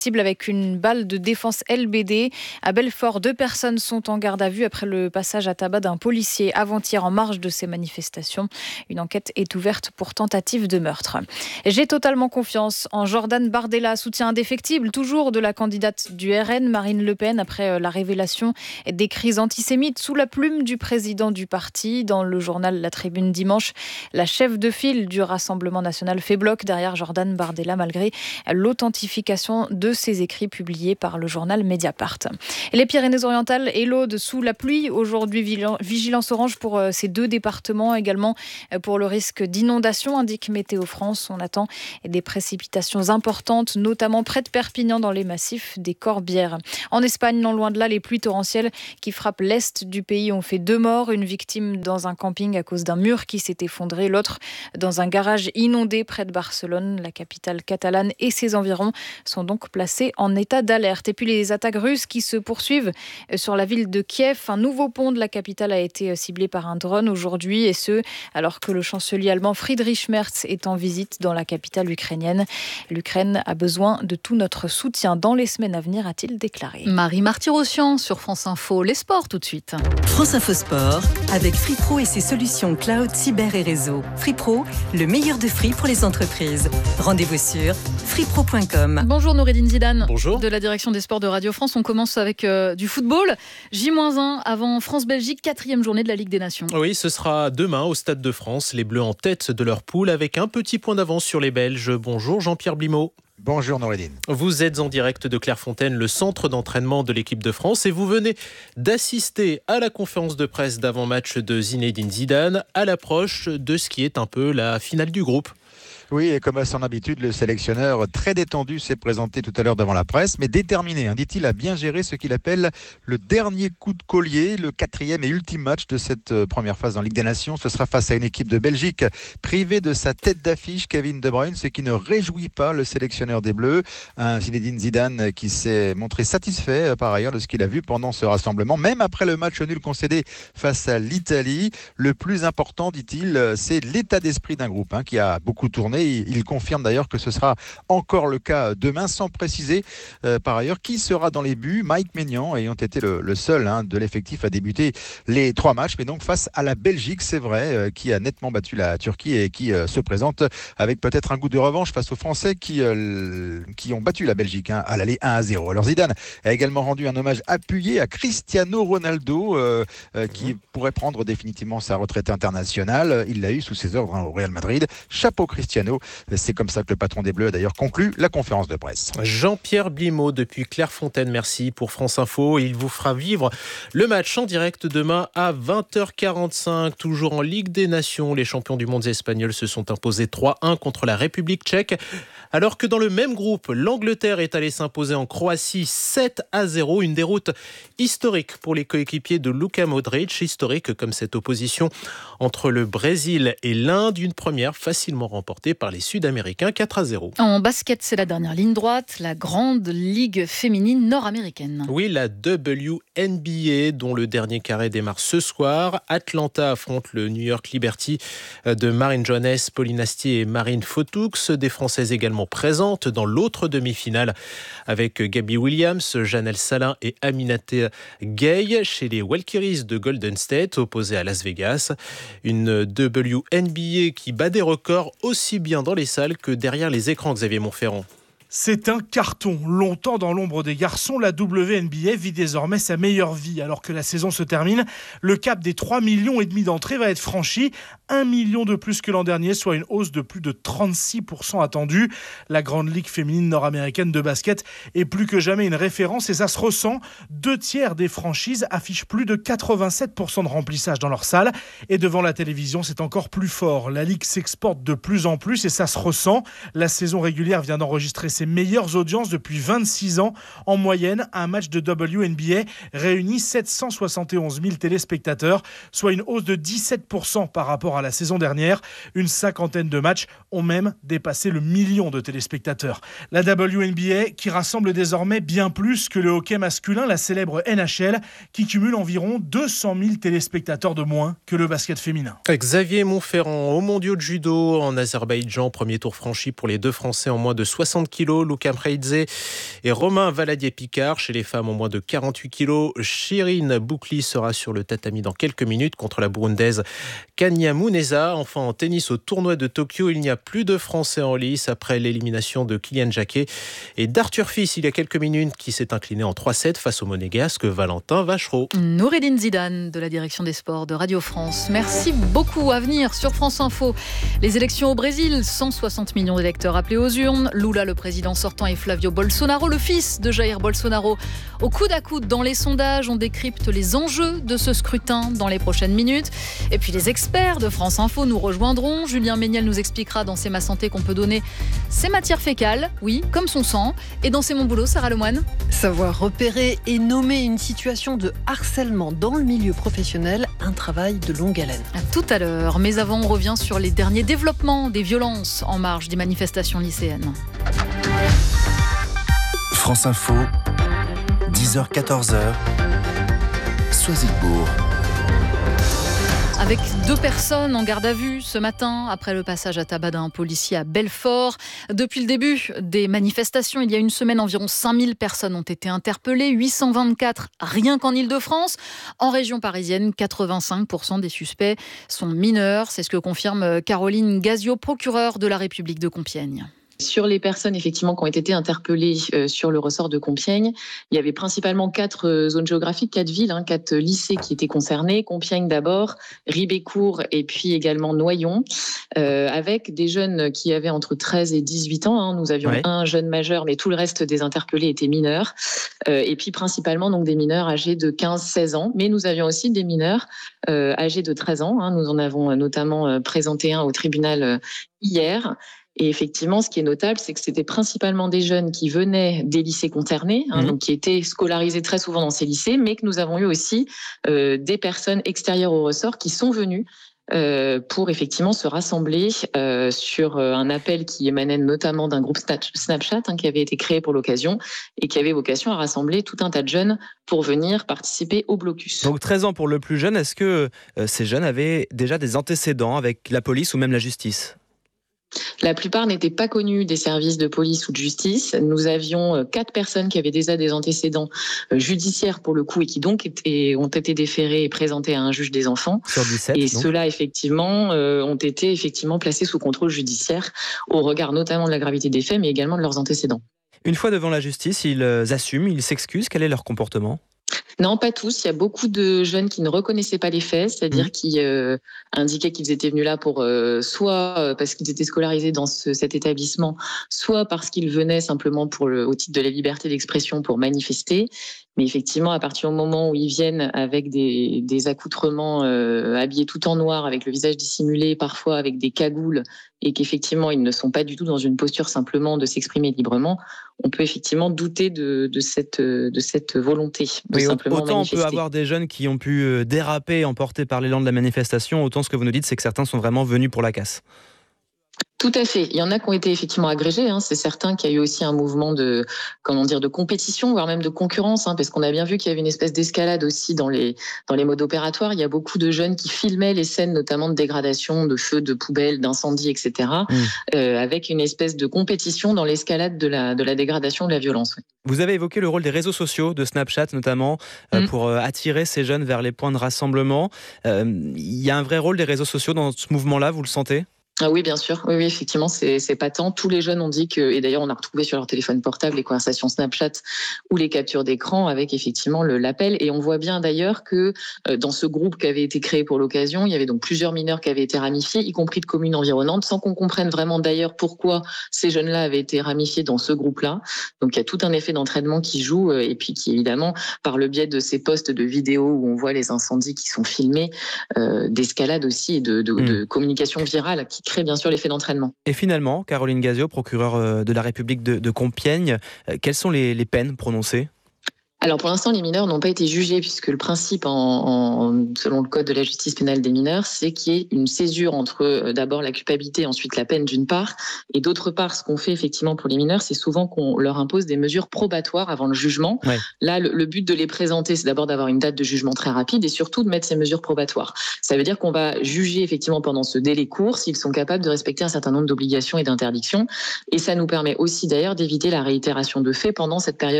avec une balle de défense LBD. À Belfort, 2 personnes sont en garde à vue après le passage à tabac d'un policier avant-hier en marge de ces manifestations. Une enquête est ouverte pour tentative de meurtre. J'ai totalement confiance en Jordan Bardella, soutien indéfectible toujours de la candidate du RN, Marine Le Pen, après la révélation des crises antisémites sous la plume du président du parti. Dans le journal La Tribune dimanche, la chef de file du Rassemblement national fait bloc derrière Jordan Bardella malgré l'authentification de ses écrits publiés par le journal Mediapart. Et les Pyrénées-Orientales et l'Aude sous la pluie. Aujourd'hui, vigilance orange pour ces 2 départements, également pour le risque d'inondation, indique Météo France. On attend des précipitations importantes, notamment près de Perpignan dans les massifs des Corbières. En Espagne, non loin de là, les pluies torrentielles qui frappent l'est du pays ont fait 2 morts. Une victime dans un camping à cause d'un mur qui s'est effondré, l'autre dans un garage inondé près de Barcelone. La capitale catalane et ses environs sont donc placés en état d'alerte. Et puis les attaques russes qui se poursuivent sur la ville de Kiev. Un nouveau pont de la capitale a été ciblé par un drone aujourd'hui, et ce, alors que le chancelier allemand Friedrich Merz est en visite dans la capitale ukrainienne. L'Ukraine a besoin de tout notre soutien dans les semaines à venir, a-t-il déclaré. Marie Martyrossian sur France Info. Les sports tout de suite. France Info Sport avec Free Pro et ses solutions cloud, cyber et réseau. Free Pro, le meilleur de Free pour les entreprises. Rendez-vous sur freepro.com. Bonjour Noureddine Zidane. Bonjour. De la direction des sports de Radio France. On commence avec du football. J-1 avant France-Belgique, 4e journée de la Ligue des Nations. Oui, ce sera demain au Stade de France. Les Bleus en tête de leur poule avec un petit point d'avance sur les Belges. Bonjour Jean-Pierre Blimaud. Bonjour Noureddine. Vous êtes en direct de Clairefontaine, le centre d'entraînement de l'équipe de France, et vous venez d'assister à la conférence de presse d'avant-match de Zinedine Zidane à l'approche de ce qui est un peu la finale du groupe. Oui, et comme à son habitude, le sélectionneur très détendu s'est présenté tout à l'heure devant la presse, mais déterminé, dit-il, à bien gérer ce qu'il appelle le dernier coup de collier, le 4e et ultime match de cette première phase en Ligue des Nations. Ce sera face à une équipe de Belgique privée de sa tête d'affiche, Kevin De Bruyne, ce qui ne réjouit pas le sélectionneur des Bleus. Un Zinedine Zidane qui s'est montré satisfait par ailleurs de ce qu'il a vu pendant ce rassemblement, même après le match nul concédé face à l'Italie. Le plus important, dit-il, c'est l'état d'esprit d'un groupe qui a beaucoup tourné. Il confirme d'ailleurs que ce sera encore le cas demain, sans préciser par ailleurs qui sera dans les buts. Mike Maignan ayant été le seul de l'effectif à débuter les 3 matchs, mais donc face à la Belgique, c'est vrai, qui a nettement battu la Turquie et qui se présente avec peut-être un goût de revanche face aux Français qui ont battu la Belgique à l'aller 1-0. Alors Zidane a également rendu un hommage appuyé à Cristiano Ronaldo qui pourrait prendre définitivement sa retraite internationale. Il l'a eu sous ses ordres au Real Madrid. Chapeau Cristiano. C'est comme ça que le patron des Bleus a d'ailleurs conclu la conférence de presse. Jean-Pierre Blimaud depuis Clairefontaine, merci pour France Info. Il vous fera vivre le match en direct demain à 20h45. Toujours en Ligue des Nations, les champions du monde espagnols se sont imposés 3-1 contre la République tchèque. Alors que dans le même groupe, l'Angleterre est allée s'imposer en Croatie 7-0. Une déroute historique pour les coéquipiers de Luka Modric. Historique comme cette opposition entre le Brésil et l'Inde. Une première facilement remportée par les Sud-Américains 4-0. En basket, c'est la dernière ligne droite, la grande ligue féminine nord-américaine. Oui, la WNBA, dont le dernier carré démarre ce soir. Atlanta affronte le New York Liberty de Marine Johannes, Pauline Astier et Marine Fotoux. Des Françaises également présentes dans l'autre demi-finale avec Gabby Williams, Janelle Salin et Aminata Gay chez les Valkyries de Golden State, opposées à Las Vegas. Une WNBA qui bat des records aussi bien dans les salles que derrière les écrans, Xavier Montferrand. C'est un carton. Longtemps dans l'ombre des garçons, la WNBA vit désormais sa meilleure vie. Alors que la saison se termine, le cap des 3,5 millions d'entrées va être franchi. 1 million de plus que l'an dernier, soit une hausse de plus de 36% attendue. La grande ligue féminine nord-américaine de basket est plus que jamais une référence et ça se ressent. 2/3 des franchises affichent plus de 87% de remplissage dans leur salle. Et devant la télévision, c'est encore plus fort. La ligue s'exporte de plus en plus et ça se ressent. La saison régulière vient d'enregistrer ses meilleures audiences depuis 26 ans. En moyenne, un match de WNBA réunit 771 000 téléspectateurs, soit une hausse de 17% par rapport à la saison dernière. Une 50aine de matchs ont même dépassé le 1 million de téléspectateurs. La WNBA qui rassemble désormais bien plus que le hockey masculin, la célèbre NHL, qui cumule environ 200 000 téléspectateurs de moins que le basket féminin. Xavier Montferrand, aux mondiaux de judo en Azerbaïdjan, premier tour franchi pour les 2 Français en moins de 60 kg kg, Luca Mreidze et Romain Valadier-Picard. Chez les femmes en moins de 48 kg, Shirin Boukli sera sur le tatami dans quelques minutes contre la Burundaise Kanya Muneza. Enfin, en tennis au tournoi de Tokyo, il n'y a plus de Français en lice après l'élimination de Kylian Jacquet et d'Arthur Fils il y a quelques minutes qui s'est incliné en 3-7 face au monégasque Valentin Vachereau. Noureddine Zidane de la direction des sports de Radio France. Merci beaucoup. À venir sur France Info. Les élections au Brésil, 160 millions d'électeurs appelés aux urnes. Lula, le président sortant, et Flavio Bolsonaro, le fils de Jair Bolsonaro. Au coude à coude dans les sondages, on décrypte les enjeux de ce scrutin dans les prochaines minutes. Et puis les experts de France Info nous rejoindront. Julien Méniel nous expliquera dans C'est ma santé qu'on peut donner ses matières fécales, oui, comme son sang. Et dans C'est mon boulot, Sarah Lemoine. Savoir repérer et nommer une situation de harcèlement dans le milieu professionnel, un travail de longue haleine. À tout à l'heure, mais avant on revient sur les derniers développements des violences en marge des manifestations lycéennes. France Info, 10h-14h, Soisilbourg. Avec 2 personnes en garde à vue ce matin, après le passage à tabac d'un policier à Belfort. Depuis le début des manifestations, il y a une semaine, environ 5000 personnes ont été interpellées, 824 rien qu'en Ile-de-France. En région parisienne, 85% des suspects sont mineurs. C'est ce que confirme Caroline Gazio, procureure de la République de Compiègne. Sur les personnes effectivement qui ont été interpellées sur le ressort de Compiègne, il y avait principalement 4 zones géographiques, 4 villes, 4 lycées qui étaient concernés. Compiègne d'abord, Ribécourt et puis également Noyon, avec des jeunes qui avaient entre 13 et 18 ans. Nous avions un jeune majeur, mais tout le reste des interpellés étaient mineurs. Et puis principalement donc des mineurs âgés de 15-16 ans, mais nous avions aussi des mineurs âgés de 13 ans. Nous en avons notamment présenté un au tribunal hier. Et effectivement, ce qui est notable, c'est que c'était principalement des jeunes qui venaient des lycées concernés, donc qui étaient scolarisés très souvent dans ces lycées, mais que nous avons eu aussi des personnes extérieures au ressort qui sont venues pour effectivement se rassembler sur un appel qui émanait notamment d'un groupe Snapchat qui avait été créé pour l'occasion et qui avait vocation à rassembler tout un tas de jeunes pour venir participer au blocus. Donc 13 ans pour le plus jeune, est-ce que ces jeunes avaient déjà des antécédents avec la police ou même la justice ? La plupart n'étaient pas connus des services de police ou de justice. Nous avions 4 personnes qui avaient déjà des antécédents judiciaires pour le coup et qui donc ont été déférés et présentés à un juge des enfants. Sur 17, et ceux-là effectivement ont été effectivement placés sous contrôle judiciaire au regard notamment de la gravité des faits mais également de leurs antécédents. Une fois devant la justice, ils assument, ils s'excusent. Quel est leur comportement ? Non, pas tous. Il y a beaucoup de jeunes qui ne reconnaissaient pas les faits, c'est-à-dire qui indiquaient qu'ils étaient venus là pour soit parce qu'ils étaient scolarisés dans cet établissement, soit parce qu'ils venaient simplement au titre de la liberté d'expression pour manifester. Mais effectivement, à partir du moment où ils viennent avec des accoutrements habillés tout en noir, avec le visage dissimulé, parfois avec des cagoules, et qu'effectivement, ils ne sont pas du tout dans une posture simplement de s'exprimer librement, on peut effectivement douter de cette volonté de simplement autant manifester. On peut avoir des jeunes qui ont pu déraper, emportés par l'élan de la manifestation, autant ce que vous nous dites, c'est que certains sont vraiment venus pour la casse. Tout à fait. Il y en a qui ont été effectivement agrégés. C'est certain qu'il y a eu aussi un mouvement de compétition, voire même de concurrence, parce qu'on a bien vu qu'il y avait une espèce d'escalade aussi dans les modes opératoires. Il y a beaucoup de jeunes qui filmaient les scènes, notamment de dégradation, de feux, de poubelles, d'incendies, etc., avec une espèce de compétition dans l'escalade de la dégradation, de la violence. Oui. Vous avez évoqué le rôle des réseaux sociaux, de Snapchat notamment, pour attirer ces jeunes vers les points de rassemblement. Il y a un vrai rôle des réseaux sociaux dans ce mouvement-là, vous le sentez ? Ah oui, bien sûr. Oui, effectivement, c'est patent. Tous les jeunes ont dit que, et d'ailleurs, on a retrouvé sur leur téléphone portable les conversations Snapchat ou les captures d'écran avec effectivement l'appel. Et on voit bien d'ailleurs que dans ce groupe qui avait été créé pour l'occasion, il y avait donc plusieurs mineurs qui avaient été ramifiés, y compris de communes environnantes, sans qu'on comprenne vraiment d'ailleurs pourquoi ces jeunes-là avaient été ramifiés dans ce groupe-là. Donc il y a tout un effet d'entraînement qui joue et puis qui évidemment, par le biais de ces posts de vidéos où on voit les incendies qui sont filmés, d'escalade aussi et de communication virale qui crée bien sûr l'effet d'entraînement. Et finalement, Caroline Gazio, procureure de la République de Compiègne, quelles sont les peines prononcées ? Alors pour l'instant, les mineurs n'ont pas été jugés puisque le principe, selon le code de la justice pénale des mineurs, c'est qu'il y ait une césure entre d'abord la culpabilité, ensuite la peine d'une part, et d'autre part, ce qu'on fait effectivement pour les mineurs, c'est souvent qu'on leur impose des mesures probatoires avant le jugement. Ouais. Là, le but de les présenter, c'est d'abord d'avoir une date de jugement très rapide et surtout de mettre ces mesures probatoires. Ça veut dire qu'on va juger effectivement pendant ce délai court s'ils sont capables de respecter un certain nombre d'obligations et d'interdictions, et ça nous permet aussi d'ailleurs d'éviter la réitération de faits pendant cette période